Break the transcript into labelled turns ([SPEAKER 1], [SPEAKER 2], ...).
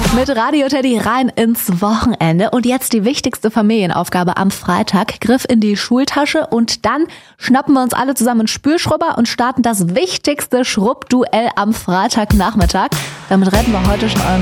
[SPEAKER 1] Mit Radio Teddy rein ins Wochenende. Und jetzt die wichtigste Familienaufgabe am Freitag. Griff in die Schultasche und dann schnappen wir uns alle zusammen einen Spülschrubber und starten das wichtigste Schrubbduell am Freitagnachmittag. Damit retten wir heute schon euren